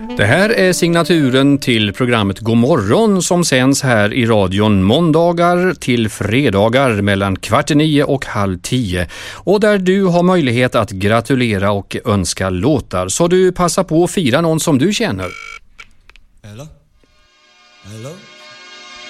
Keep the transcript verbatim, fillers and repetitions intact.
Det här är signaturen till programmet God morgon som sänds här i radion måndagar till fredagar mellan kvart i nio och halv tio. Och där du har möjlighet att gratulera och önska låtar. Så du passar på att fira någon som du känner. Hello? Hello?